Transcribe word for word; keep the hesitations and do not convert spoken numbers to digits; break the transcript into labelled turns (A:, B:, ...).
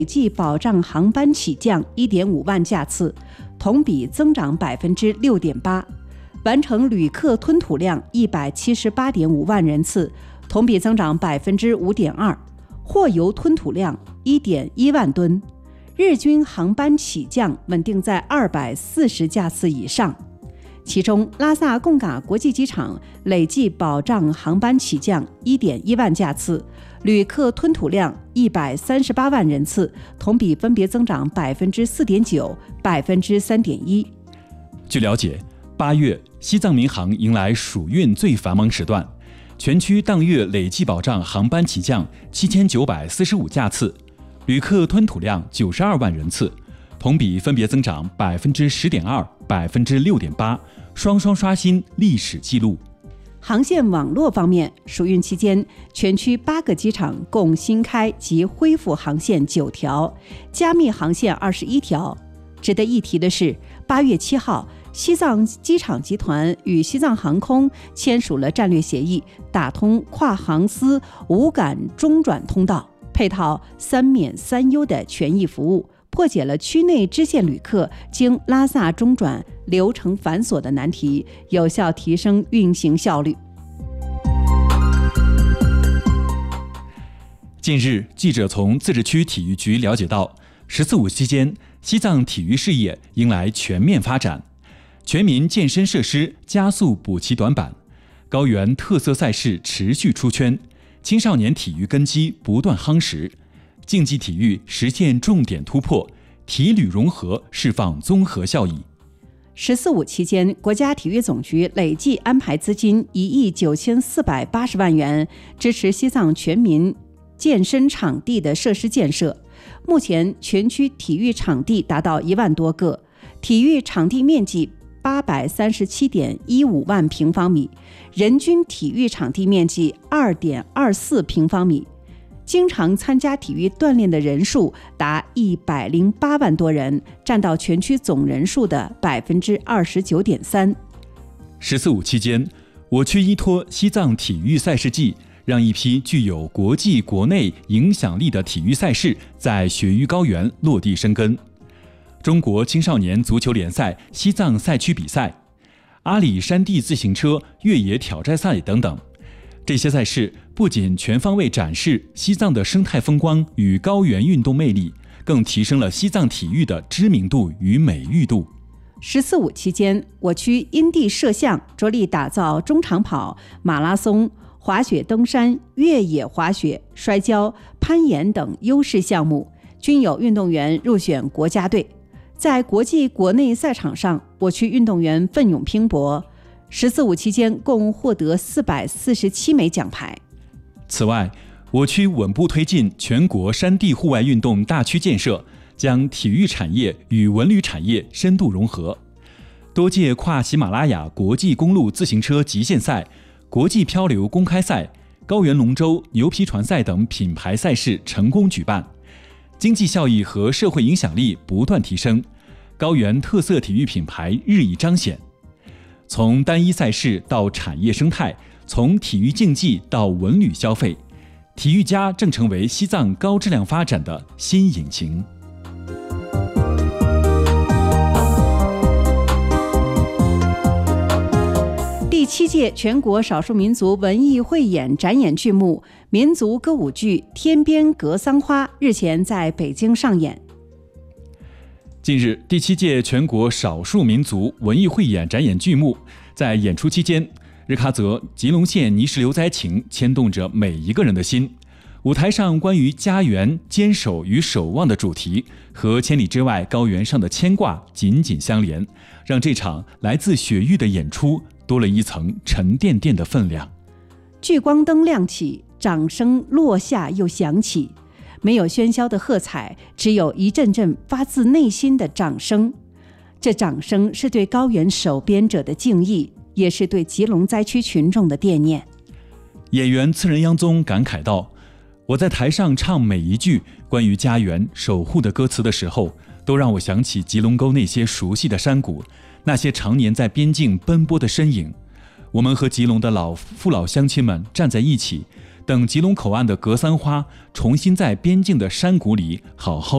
A: 计保障航班起降 一点五万架次，同比增长 百分之六点八， 完成旅客吞吐量 一百七十八点五万人次，同比增长 百分之五点二， 货油吞吐量 一点一万吨，日均航班起降稳定在二百四十架次以上。其中，拉萨贡嘎国际机场累计保障航班起降 一点一万架次，旅客吞吐量一百三十八万人次，同比分别增长 百分之四点九、百分之三点一。
B: 据了解，八月西藏民航迎来暑运最繁忙时段，全区当月累计保障航班起降七千九百四十五架次，旅客吞吐量九十二万人次，同比分别增长 百分之十点二、百分之六点八，双双刷新历史记录。
A: 航线网络方面，暑运期间，全区八个机场共新开及恢复航线九条，加密航线二十一条。值得一提的是，八月七号，西藏机场集团与西藏航空签署了战略协议，打通跨航司无感中转通道，配套三免三优的权益服务，破解了区内支线旅客经拉萨中转流程繁琐的难题，有效提升运行效率。
B: 近日，记者从自治区体育局了解到，十四五期间，西藏体育事业迎来全面发展，全民健身设施加速补齐短板，高原特色赛事持续出圈，青少年体育根基不断夯实，竞技体育实现重点突破，体旅融合释放综合效益。
A: 十四五期间，国家体育总局累计安排资金一亿九千四百八十万元，支持西藏全民健身场地的设施建设。目前，全区体育场地达到一万多个，体育场地面积八百三十七点一五万平方米，人均体育场地面积二点二四平方米。经常参加体育锻炼的人数达一百零八万多人，占到全区总人数的 百分之二十九点三。
B: 十四五期间，我区依托西藏体育赛事季，让一批具有国际国内影响力的体育赛事在雪域高原落地生根。中国青少年足球联赛西藏赛区比赛、阿里山地自行车越野挑战赛等等，这些赛事不仅全方位展示西藏的生态风光与高原运动魅力，更提升了西藏体育的知名度与美誉度。
A: 十四五期间，我区因地设项，着力打造中长跑、马拉松、滑雪登山、越野滑雪、摔跤、攀岩等优势项目，均有运动员入选国家队。在国际国内赛场上，我区运动员奋勇拼搏，十四五期间共获得四百四十七枚奖牌。
B: 此外，我区稳步推进全国山地户外运动大区建设，将体育产业与文旅产业深度融合。多届跨喜马拉雅国际公路自行车极限赛、国际漂流公开赛、高原龙舟牛皮船赛等品牌赛事成功举办，经济效益和社会影响力不断提升，高原特色体育品牌日益彰显。从单一赛事到产业生态，从体育竞技到文旅消费，体育家正成为西藏高质量发展的新引擎。
A: 第七届全国少数民族文艺汇演展演剧目民族歌舞剧《天边格桑花》日前在北京上演。
B: 近日，第七届全国少数民族文艺汇演展演剧目在演出期间，日喀则吉隆县泥石流灾情牵动着每一个人的心。舞台上关于家园、坚守与守望的主题和千里之外高原上的牵挂紧紧相连，让这场来自雪域的演出多了一层沉甸甸的分量。
A: 聚光灯亮起，掌声落下又响起，没有喧嚣的喝彩，只有一阵阵发自内心的掌声。这掌声是对高原守边者的敬意，也是对吉隆灾区群众的惦念。
B: 演员次仁央宗感慨道：我在台上唱每一句关于家园守护的歌词的时候，都让我想起吉隆沟那些熟悉的山谷，那些常年在边境奔波的身影。我们和吉隆的老父老乡亲们站在一起，等吉隆口岸的格桑花重新在边境的山谷里好好